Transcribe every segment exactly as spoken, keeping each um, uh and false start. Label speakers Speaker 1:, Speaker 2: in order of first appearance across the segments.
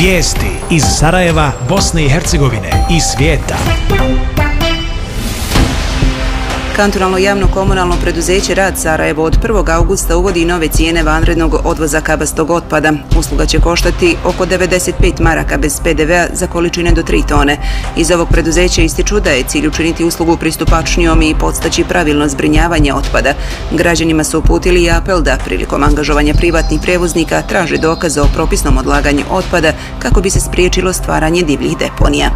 Speaker 1: Vijesti iz Sarajeva, Bosne i Hercegovine i svijeta.
Speaker 2: Kantonalno javno komunalno preduzeće Rad Sarajevo od prvog augusta uvodi nove cijene vanrednog odvoza kabastog otpada. Usluga će koštati oko devedeset pet maraka bez pe de vea za količine do tri tone. Iz ovog preduzeća ističu da je cilj učiniti uslugu pristupačnijom i podstaći pravilno zbrinjavanje otpada. Građanima su uputili i apel da prilikom angažovanja privatnih prevoznika traže dokaze o propisnom odlaganju otpada kako bi se spriječilo stvaranje divljih deponija.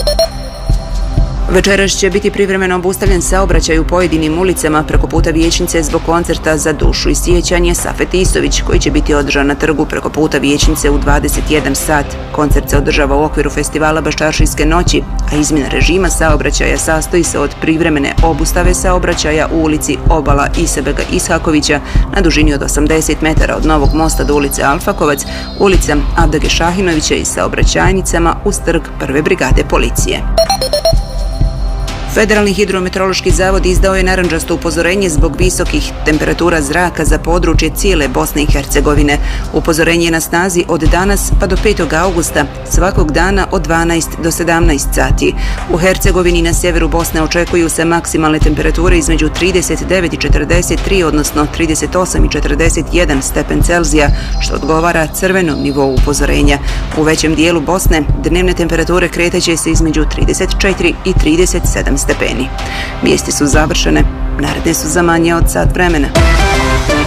Speaker 2: Večeras će biti privremeno obustavljen saobraćaj u pojedinim ulicama preko puta Vijećnice zbog koncerta Za dušu i sjećanje Safet Isović, koji će biti održan na trgu preko puta Vijećnice u dvadeset jedan sat. Koncert se održava u okviru festivala Baščaršijske noći, a izmjena režima saobraćaja sastoji se od privremene obustave saobraćaja u ulici Obala Isebega Ishakovića na dužini od osamdeset metara od Novog mosta do ulice Alfakovac, ulica Abdage Šahinovića i saobraćajnicama uz trg prve brigade policije. Federalni hidrometeorološki zavod izdao je narandžasto upozorenje zbog visokih temperatura zraka za područje cijele Bosne i Hercegovine. Upozorenje je na snazi od danas pa do petog augusta, svakog dana od dvanaest do sedamnaest sati. U Hercegovini na sjeveru Bosne očekuju se maksimalne temperature između trideset devet i četrdeset tri, odnosno trideset osam i četrdeset jedan stepen Celzija, što odgovara crvenom nivou upozorenja. U većem dijelu Bosne dnevne temperature kretaće se između trideset četiri i trideset sedam stepeni. Vijesti su završene, naredne su za manje od sat vremena.